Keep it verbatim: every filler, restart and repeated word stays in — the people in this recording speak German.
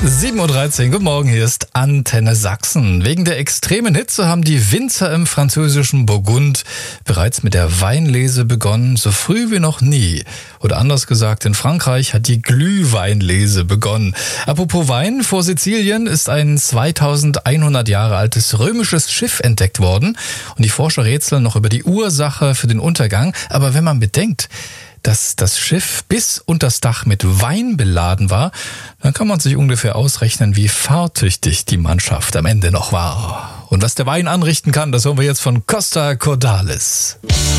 sieben Uhr dreizehn, guten Morgen, hier ist Antenne Sachsen. Wegen der extremen Hitze haben die Winzer im französischen Burgund bereits mit der Weinlese begonnen, so früh wie noch nie. Oder anders gesagt, in Frankreich hat die Glühweinlese begonnen. Apropos Wein, vor Sizilien ist ein zweitausendeinhundert Jahre altes römisches Schiff entdeckt worden. Und die Forscher rätseln noch über die Ursache für den Untergang. Aber wenn man bedenkt, dass das Schiff bis unters Dach mit Wein beladen war, dann kann man sich ungefähr ausrechnen, wie fahrtüchtig die Mannschaft am Ende noch war. Und was der Wein anrichten kann, das hören wir jetzt von Costa Cordalis.